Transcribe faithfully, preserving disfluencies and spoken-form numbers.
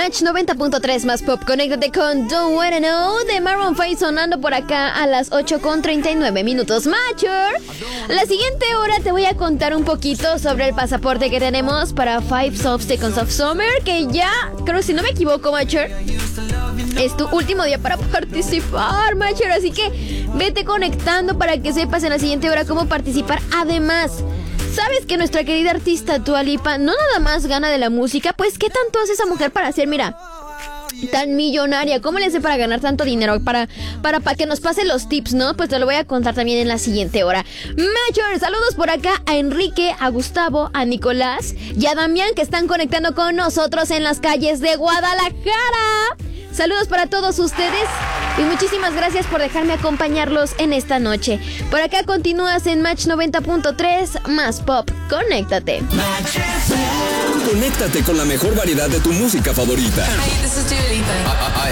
Match noventa punto tres más pop. Conéctate con Don't Wanna Know de Maroon five sonando por acá a las ocho con treinta y nueve minutos. Matcher, la siguiente hora te voy a contar un poquito sobre el pasaporte que tenemos para Five Soft Seconds of Summer, que ya, creo si no me equivoco, Matcher, es tu último día para participar, Matcher. Así que vete conectando para que sepas en la siguiente hora cómo participar. Además, ¿sabes que nuestra querida artista Dua Lipa no nada más gana de la música? Pues, ¿qué tanto hace esa mujer para ser, mira, tan millonaria? ¿Cómo le hace para ganar tanto dinero? Para, para, para que nos pase los tips, ¿no? Pues te lo voy a contar también en la siguiente hora. Major, saludos por acá a Enrique, a Gustavo, a Nicolás y a Damián, que están conectando con nosotros en las calles de Guadalajara. Saludos para todos ustedes y muchísimas gracias por dejarme acompañarlos en esta noche. Por acá continúas en Match noventa punto tres más pop. Conéctate. Conéctate con la mejor variedad de tu música favorita. Hey, this is Dua Lipa. I, I,